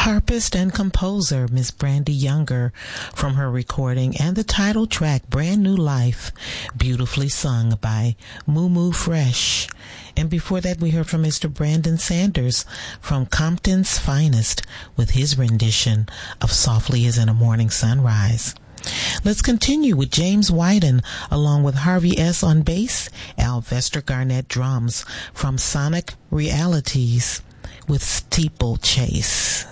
harpist and composer Miss Brandy Younger from her recording, and the title track Brand New Life, beautifully sung by Moo Moo Fresh. And before that, we heard from Mr. Brandon Sanders from Compton's Finest with his rendition of Softly as in a Morning Sunrise. Let's continue with James Wyden along with Harvey S. on bass, Alvester Garnett drums from Sonic Realities with Steeplechase.